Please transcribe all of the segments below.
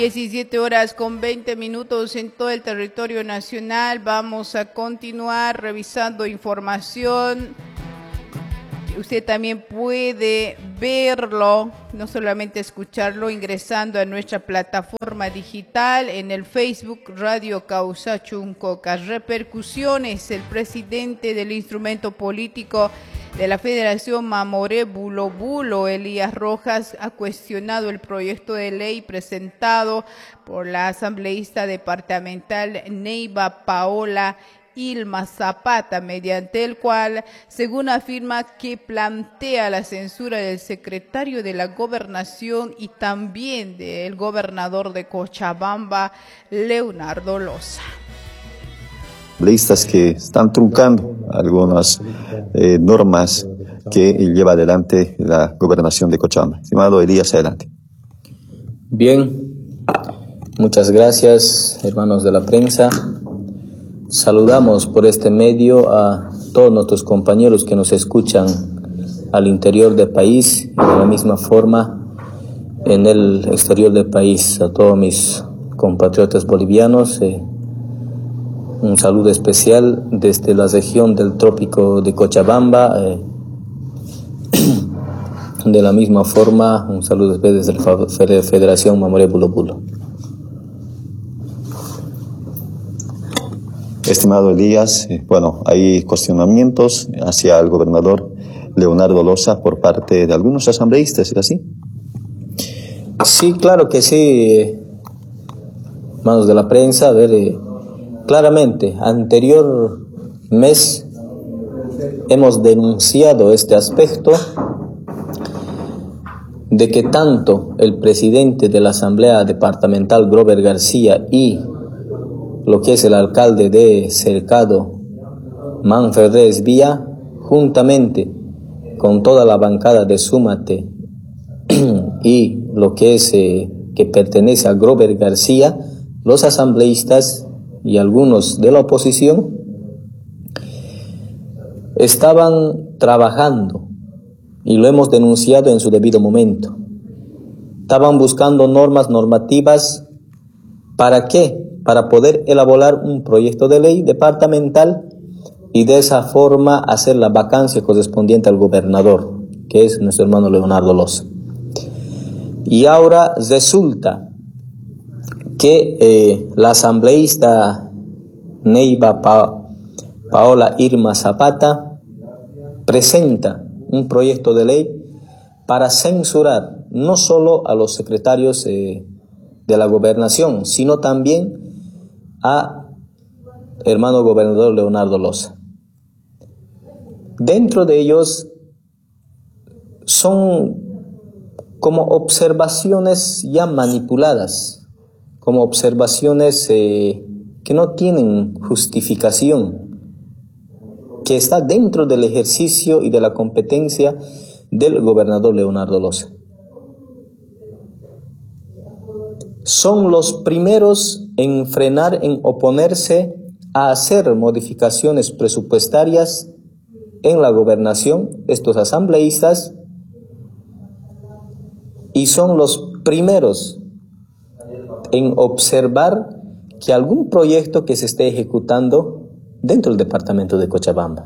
17:20 en todo el territorio nacional. Vamos a continuar revisando información. Usted también puede verlo, no solamente escucharlo, ingresando a nuestra plataforma digital en el Facebook Radio Causa Chuncoca. Repercusiones. El presidente del instrumento político de la Federación Mamoré Bulo Bulo, Elías Rojas, ha cuestionado el proyecto de ley presentado por la asambleísta departamental Neiva Paola Irma Zapata, mediante el cual, según afirma, que plantea la censura del secretario de la Gobernación y también del gobernador de Cochabamba, Leonardo Loza. Asambleístas que están truncando algunas normas que lleva adelante la gobernación de Cochabamba. Estimado Elías, adelante. Bien, muchas gracias, hermanos de la prensa. Saludamos por este medio a todos nuestros compañeros que nos escuchan al interior del país y de la misma forma en el exterior del país. A todos mis compatriotas bolivianos, un saludo especial desde la región del trópico de Cochabamba. De la misma forma, un saludo desde la Federación Mamoré Bulo Bulo. Estimado Elías, hay cuestionamientos hacia el gobernador Leonardo Loza por parte de algunos asambleístas, ¿es así? Sí, claro que sí, hermanos de la prensa. A ver, claramente, anterior mes hemos denunciado este aspecto de que tanto el presidente de la Asamblea Departamental, Grover García, y lo que es el alcalde de Cercado, Manfredes Vía, juntamente con toda la bancada de Súmate y lo que es que pertenece a Grover García, los asambleístas y algunos de la oposición estaban trabajando, y lo hemos denunciado en su debido momento. Estaban buscando normativas. ¿Para qué? Para poder elaborar un proyecto de ley departamental y de esa forma hacer la vacancia correspondiente al gobernador, que es nuestro hermano Leonardo Loza. Y ahora resulta que la asambleísta Neiva Paola Irma Zapata presenta un proyecto de ley para censurar no solo a los secretarios de la gobernación, sino también a hermano gobernador Leonardo Loza. Dentro de ellos son como observaciones ya manipuladas, como observaciones que no tienen justificación, que está dentro del ejercicio y de la competencia del gobernador Leonardo Loza. Son los primeros en frenar, en oponerse a hacer modificaciones presupuestarias en la gobernación, estos asambleístas, y son los primeros en observar que algún proyecto que se esté ejecutando dentro del departamento de Cochabamba.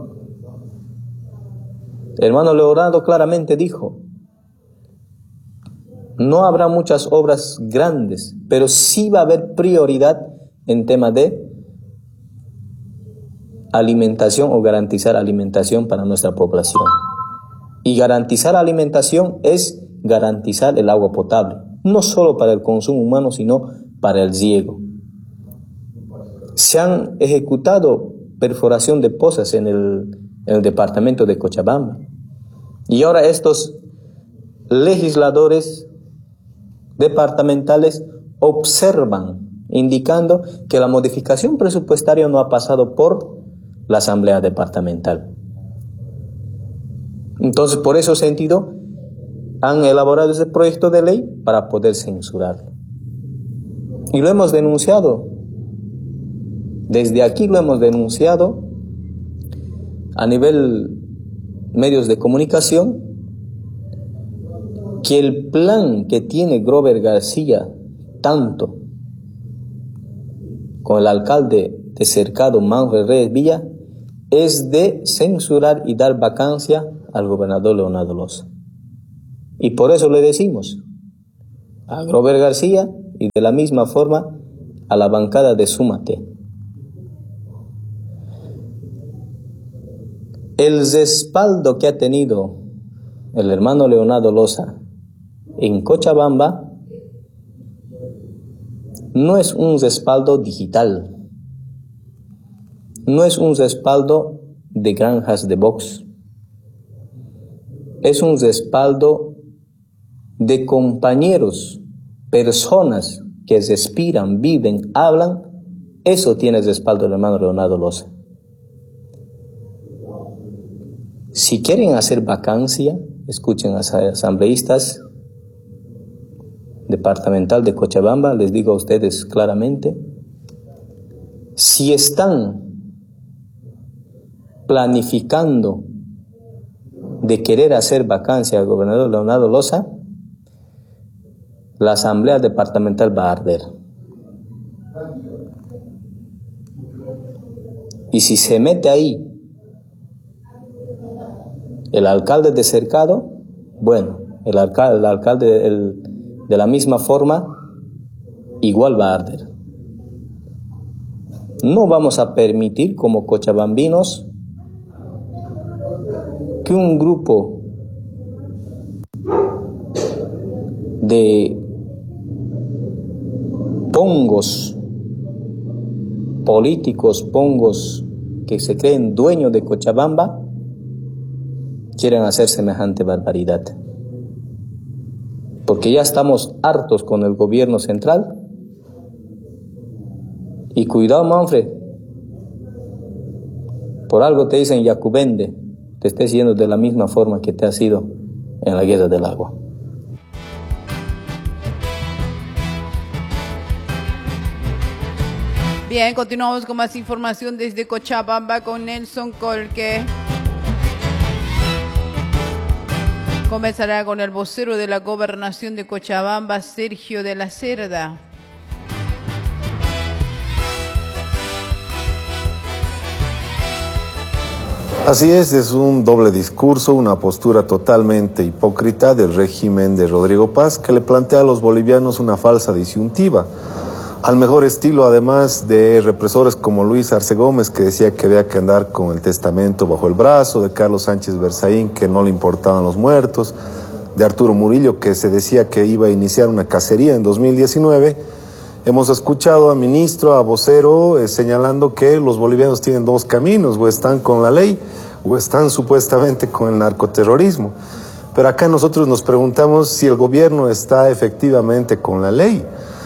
El hermano Leonardo claramente dijo: no habrá muchas obras grandes, pero sí va a haber prioridad en tema de alimentación o garantizar alimentación para nuestra población. Y garantizar alimentación es garantizar el agua potable, no solo para el consumo humano, sino para el riego. Se han ejecutado perforación de pozas en el departamento de Cochabamba. Y ahora estos legisladores departamentales observan, indicando que la modificación presupuestaria no ha pasado por la Asamblea Departamental. Entonces, por ese sentido, han elaborado ese proyecto de ley para poder censurarlo. Y lo hemos denunciado. Desde aquí lo hemos denunciado a nivel medios de comunicación, que el plan que tiene Grover García tanto con el alcalde de Cercado, Manfred Reyes Villa, es de censurar y dar vacancia al gobernador Leonardo Loza. Y por eso le decimos a Grover García y de la misma forma a la bancada de Súmate. El respaldo que ha tenido el hermano Leonardo Loza en Cochabamba no es un respaldo digital, no es un respaldo de granjas de box, es un respaldo de compañeros, personas que respiran, viven, hablan. Eso tiene el respaldo del hermano Leonardo Loza. Si quieren hacer vacancia, escuchen a los asambleístas departamental de Cochabamba, les digo a ustedes claramente, si están planificando de querer hacer vacancia al gobernador Leonardo Loza, la asamblea departamental va a arder. Y si se mete ahí el alcalde de Cercado, bueno, el alcalde de la misma forma, igual va a arder. No vamos a permitir como cochabambinos que un grupo de pongos políticos, pongos que se creen dueños de Cochabamba, quieren hacer semejante barbaridad. Porque ya estamos hartos con el gobierno central. Y cuidado, Manfred, por algo te dicen Yacubende, te estés yendo de la misma forma que te has ido en la guerra del agua. Bien, continuamos con más información desde Cochabamba con Nelson Colque. Comenzará con el vocero de la Gobernación de Cochabamba, Sergio de la Cerda. Así es un doble discurso, una postura totalmente hipócrita del régimen de Rodrigo Paz, que le plantea a los bolivianos una falsa disyuntiva. Al mejor estilo, además, de represores como Luis Arce Gómez, que decía que había que andar con el testamento bajo el brazo, de Carlos Sánchez Berzaín, que no le importaban los muertos, de Arturo Murillo, que se decía que iba a iniciar una cacería en 2019. Hemos escuchado a ministro, a vocero, señalando que los bolivianos tienen dos caminos: o están con la ley o están supuestamente con el narcoterrorismo. Pero acá nosotros nos preguntamos si el gobierno está efectivamente con la ley.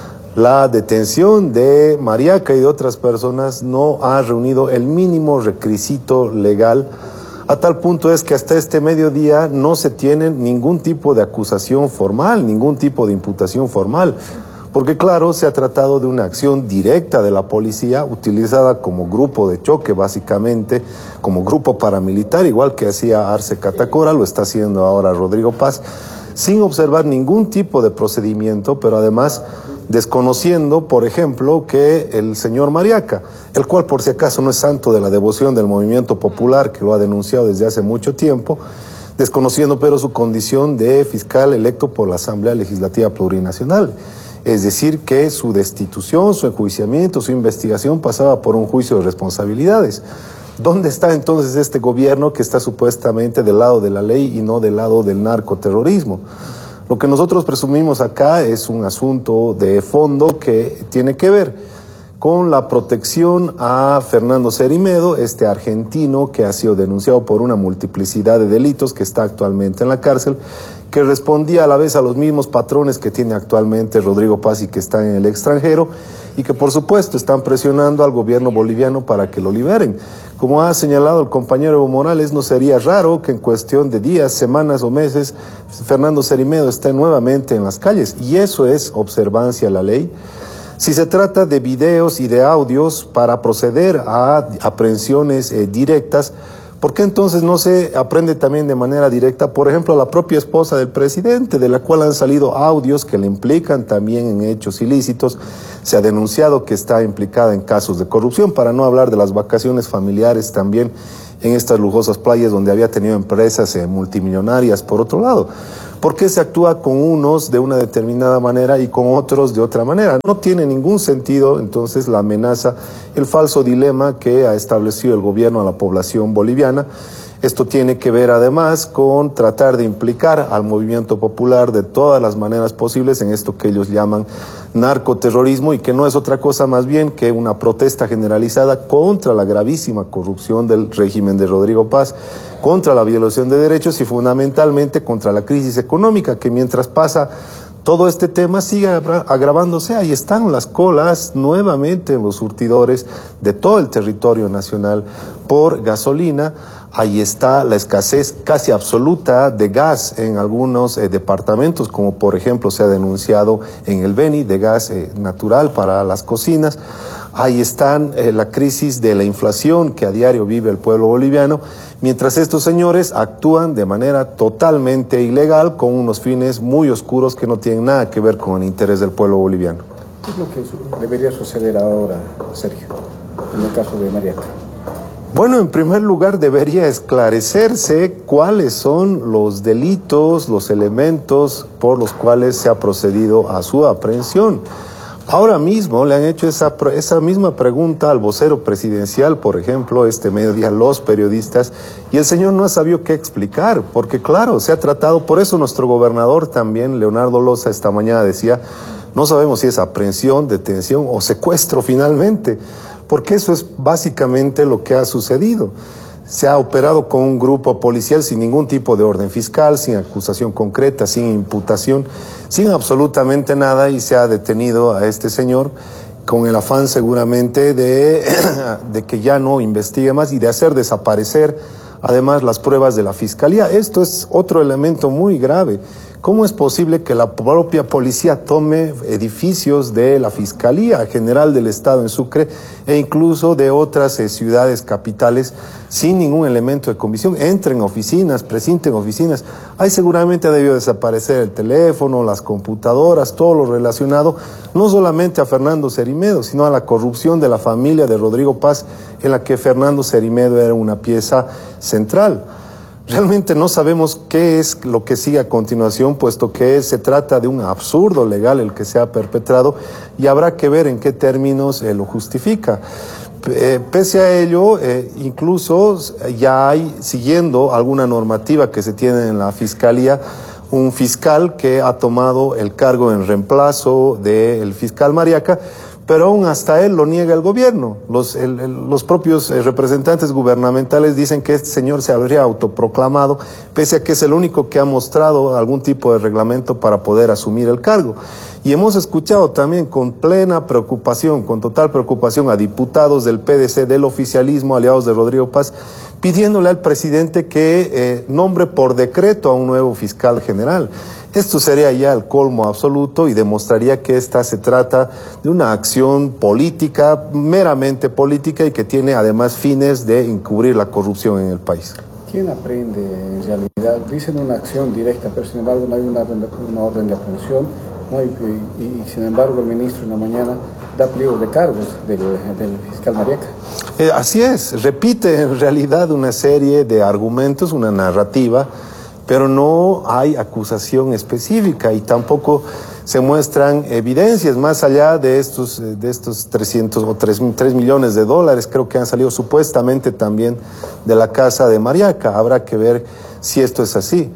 La detención de Mariaca y de otras personas no ha reunido el mínimo requisito legal, a tal punto es que hasta este mediodía no se tiene ningún tipo de acusación formal, ningún tipo de imputación formal, porque claro, se ha tratado de una acción directa de la policía, utilizada como grupo de choque básicamente, como grupo paramilitar, igual que hacía Arce Catacora, lo está haciendo ahora Rodrigo Paz, sin observar ningún tipo de procedimiento, pero además desconociendo, por ejemplo, que el señor Mariaca, el cual por si acaso no es santo de la devoción del movimiento popular, que lo ha denunciado desde hace mucho tiempo, desconociendo pero su condición de fiscal electo por la Asamblea Legislativa Plurinacional. Es decir, que su destitución, su enjuiciamiento, su investigación pasaba por un juicio de responsabilidades. ¿Dónde está entonces este gobierno que está supuestamente del lado de la ley y no del lado del narcoterrorismo? Lo que nosotros presumimos acá es un asunto de fondo que tiene que ver con la protección a Fernando Cerimedo, este argentino que ha sido denunciado por una multiplicidad de delitos, que está actualmente en la cárcel, que respondía a la vez a los mismos patrones que tiene actualmente Rodrigo Paz y que está en el extranjero, y que por supuesto están presionando al gobierno boliviano para que lo liberen. Como ha señalado el compañero Evo Morales, no sería raro que en cuestión de días, semanas o meses Fernando Cerimedo esté nuevamente en las calles, y eso es observancia a la ley. Si se trata de videos y de audios para proceder a aprehensiones directas, ¿Por qué entonces no se aprende también de manera directa, por ejemplo, a la propia esposa del presidente, de la cual han salido audios que le implican también en hechos ilícitos? Se ha denunciado que está implicada en casos de corrupción, para no hablar de las vacaciones familiares también en estas lujosas playas donde había tenido empresas multimillonarias por otro lado. ¿Por qué se actúa con unos de una determinada manera y con otros de otra manera? No tiene ningún sentido entonces la amenaza, el falso dilema que ha establecido el gobierno a la población boliviana. Esto tiene que ver además con tratar de implicar al movimiento popular de todas las maneras posibles en esto que ellos llaman narcoterrorismo, y que no es otra cosa más bien que una protesta generalizada contra la gravísima corrupción del régimen de Rodrigo Paz, contra la violación de derechos y fundamentalmente contra la crisis económica, que mientras pasa todo este tema sigue agravándose. Ahí están las colas nuevamente en los surtidores de todo el territorio nacional por gasolina. Ahí está la escasez casi absoluta de gas en algunos departamentos, como por ejemplo se ha denunciado en el Beni, de gas natural para las cocinas. Ahí están la crisis de la inflación que a diario vive el pueblo boliviano, mientras estos señores actúan de manera totalmente ilegal con unos fines muy oscuros que no tienen nada que ver con el interés del pueblo boliviano. ¿Qué es lo que debería suceder ahora, Sergio, en el caso de Mariaca? Bueno, en primer lugar debería esclarecerse cuáles son los delitos, los elementos por los cuales se ha procedido a su aprehensión. Ahora mismo le han hecho esa misma pregunta al vocero presidencial, por ejemplo, este mediodía, los periodistas, y el señor no ha sabido qué explicar, porque claro, se ha tratado, por eso nuestro gobernador también, Leonardo Loza, esta mañana decía, no sabemos si es aprehensión, detención o secuestro finalmente, porque eso es básicamente lo que ha sucedido. Se ha operado con un grupo policial sin ningún tipo de orden fiscal, sin acusación concreta, sin imputación, sin absolutamente nada, y se ha detenido a este señor con el afán seguramente de que ya no investigue más y de hacer desaparecer además las pruebas de la fiscalía. Esto es otro elemento muy grave. ¿Cómo es posible que la propia policía tome edificios de la Fiscalía General del Estado en Sucre e incluso de otras ciudades capitales sin ningún elemento de comisión? Entren oficinas, precinten oficinas. Ahí seguramente ha debido desaparecer el teléfono, las computadoras, todo lo relacionado no solamente a Fernando Cerimedo, sino a la corrupción de la familia de Rodrigo Paz, en la que Fernando Cerimedo era una pieza central. Realmente no sabemos qué es lo que sigue a continuación, puesto que se trata de un absurdo legal el que se ha perpetrado y habrá que ver en qué términos lo justifica. Pese a ello, incluso ya hay, siguiendo alguna normativa que se tiene en la Fiscalía, un fiscal que ha tomado el cargo en reemplazo del fiscal Mariaca, pero aún hasta él lo niega el gobierno. Los propios representantes gubernamentales dicen que este señor se habría autoproclamado, pese a que es el único que ha mostrado algún tipo de reglamento para poder asumir el cargo. Y hemos escuchado también con plena preocupación, con total preocupación, a diputados del PDC, del oficialismo, aliados de Rodrigo Paz, pidiéndole al presidente que nombre por decreto a un nuevo fiscal general. Esto sería ya el colmo absoluto y demostraría que se trata de una acción política, meramente política, y que tiene además fines de encubrir la corrupción en el país. ¿Quién aprende en realidad? Dicen una acción directa, pero sin embargo no hay una orden de aprehensión, no hay, y sin embargo el ministro en la mañana da pliego de cargos del fiscal Mariaca. Así es, repite en realidad una serie de argumentos, una narrativa, pero no hay acusación específica y tampoco se muestran evidencias más allá de estos 300 o 3 millones de dólares, creo que han salido supuestamente también de la casa de Mariaca. Habrá que ver si esto es así.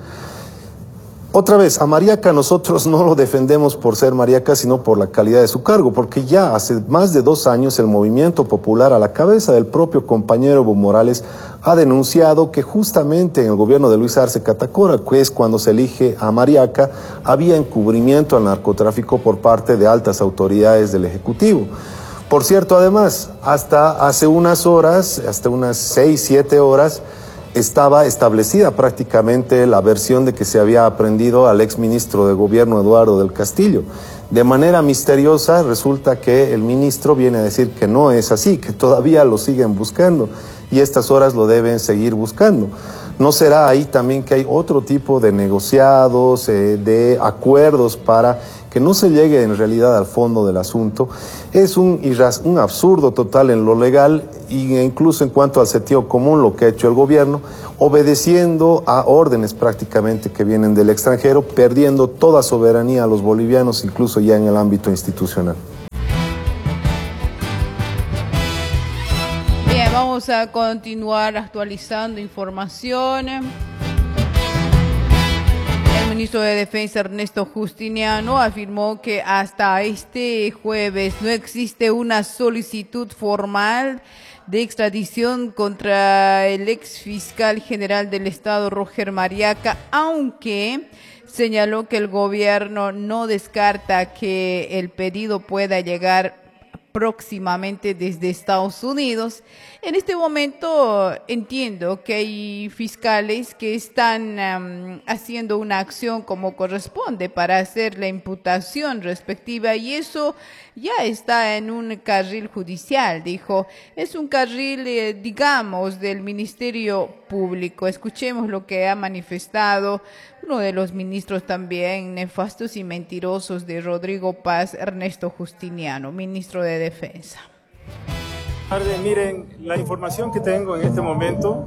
Otra vez, a Mariaca nosotros no lo defendemos por ser Mariaca, sino por la calidad de su cargo, porque ya hace más de 2 años el movimiento popular, a la cabeza del propio compañero Evo Morales, ha denunciado que justamente en el gobierno de Luis Arce Catacora, que es cuando se elige a Mariaca, había encubrimiento al narcotráfico por parte de altas autoridades del Ejecutivo. Por cierto, además, hasta hace unas horas, hasta unas 6, 7 horas, estaba establecida prácticamente la versión de que se había aprehendido al exministro de Gobierno Eduardo del Castillo. De manera misteriosa resulta que el ministro viene a decir que no es así, que todavía lo siguen buscando y estas horas lo deben seguir buscando. ¿No será ahí también que hay otro tipo de negociados, de acuerdos para que no se llegue en realidad al fondo del asunto? Es un absurdo total en lo legal e incluso en cuanto al sentido común lo que ha hecho el gobierno, obedeciendo a órdenes prácticamente que vienen del extranjero, perdiendo toda soberanía a los bolivianos, incluso ya en el ámbito institucional. Bien, vamos a continuar actualizando información. El ministro de Defensa, Ernesto Justiniano, afirmó que hasta este jueves no existe una solicitud formal de extradición contra el ex fiscal general del Estado, Roger Mariaca, aunque señaló que el gobierno no descarta que el pedido pueda llegar próximamente desde Estados Unidos. En este momento entiendo que hay fiscales que están haciendo una acción como corresponde para hacer la imputación respectiva y eso ya está en un carril judicial, dijo. Es un carril, digamos, del Ministerio Público. Escuchemos lo que ha manifestado uno de los ministros también nefastos y mentirosos de Rodrigo Paz, Ernesto Justiniano, ministro de Defensa. Miren, la información que tengo en este momento,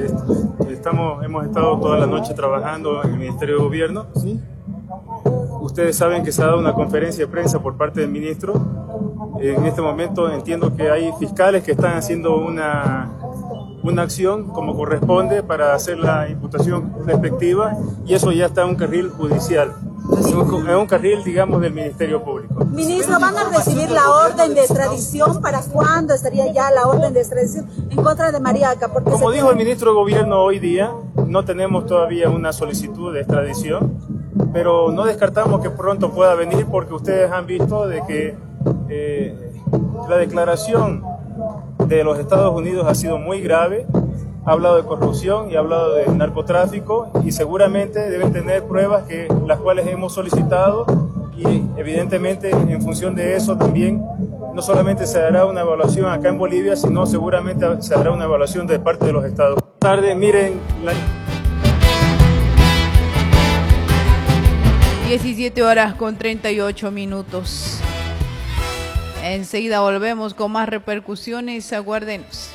hemos estado toda la noche trabajando en el Ministerio de Gobierno, ¿sí? Ustedes saben que se ha dado una conferencia de prensa por parte del ministro. En este momento entiendo que hay fiscales que están haciendo una acción como corresponde para hacer la imputación respectiva y eso ya está en un carril judicial, en un carril, digamos, del Ministerio Público. Ministro, ¿van a recibir la orden de extradición? ¿Para cuándo estaría ya la orden de extradición en contra de Mariaca? Porque como dijo el ministro de Gobierno hoy día, no tenemos todavía una solicitud de extradición, pero no descartamos que pronto pueda venir porque ustedes han visto de que la declaración de los Estados Unidos ha sido muy grave, ha hablado de corrupción y ha hablado de narcotráfico y seguramente deben tener pruebas las cuales hemos solicitado y evidentemente en función de eso también no solamente se dará una evaluación acá en Bolivia, sino seguramente se dará una evaluación de parte de los estados. Tarde, miren... 17:38. Enseguida volvemos con más repercusiones, aguárdenos.